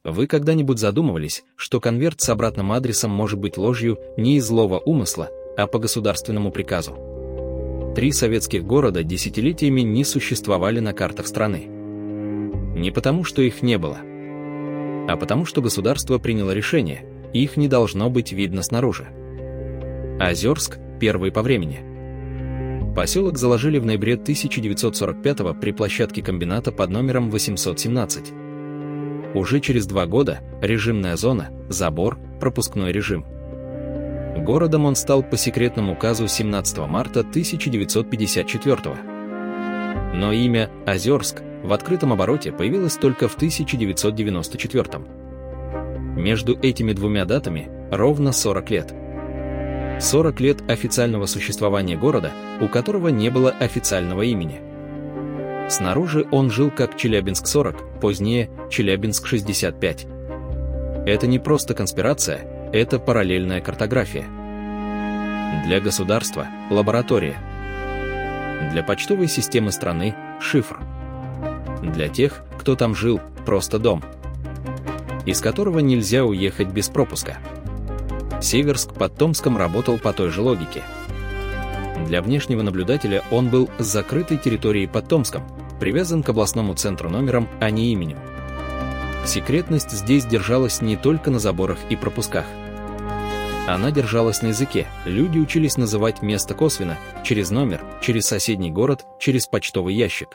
Вы когда-нибудь задумывались, что конверт с обратным адресом может быть ложью не из злого умысла, а по государственному приказу? 3 советских города десятилетиями не существовали на картах страны. Не потому, что их не было, а потому, что государство приняло решение, их не должно быть видно снаружи. Озерск – первый по времени. Поселок заложили в ноябре 1945-го при площадке комбината под номером 817. Уже через 2 года режимная зона, забор, пропускной режим. Городом он стал по секретному указу 17 марта 1954-го. Но имя Озерск в открытом обороте появилось только в 1994-м. Между этими двумя датами ровно 40 лет. 40 лет официального существования города, у которого не было официального имени. Снаружи он жил как Челябинск-40, позднее Челябинск-65. Это не просто конспирация, это параллельная картография. Для государства – лаборатория. Для почтовой системы страны – шифр. Для тех, кто там жил, просто дом, из которого нельзя уехать без пропуска. Северск под Томском работал по той же логике. Для внешнего наблюдателя он был с закрытой территорией под Томском, привязан к областному центру номером, а не именем. Секретность здесь держалась не только на заборах и пропусках. Она держалась на языке, люди учились называть место косвенно, через номер, через соседний город, через почтовый ящик.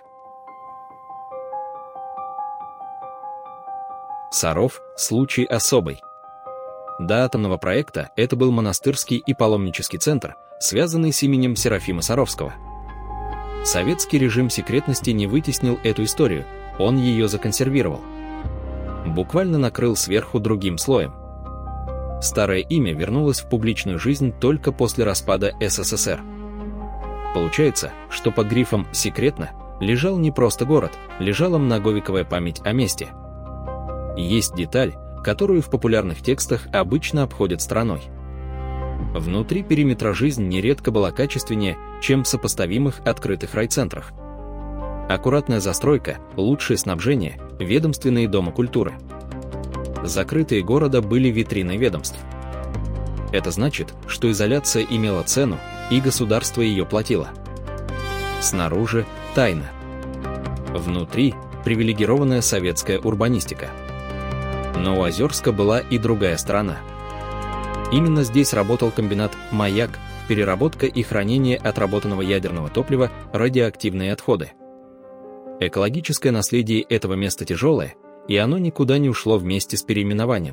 Саров – случай особый. До атомного проекта это был монастырский и паломнический центр, связанный с именем Серафима Саровского. Советский режим секретности не вытеснил эту историю, он ее законсервировал. Буквально накрыл сверху другим слоем. Старое имя вернулось в публичную жизнь только после распада СССР. Получается, что под грифом «секретно» лежал не просто город, лежала многовековая память о месте. Есть деталь, которую в популярных текстах обычно обходят стороной. Внутри периметра жизнь нередко была качественнее, чем в сопоставимых открытых райцентрах. Аккуратная застройка, лучшее снабжение, ведомственные дома культуры. Закрытые города были витриной ведомств. Это значит, что изоляция имела цену, и государство ее платило. Снаружи – тайна. Внутри – привилегированная советская урбанистика. Но у Озерска была и другая сторона. Именно здесь работал комбинат «Маяк», переработка и хранение отработанного ядерного топлива, радиоактивные отходы. Экологическое наследие этого места тяжелое, и оно никуда не ушло вместе с переименованием.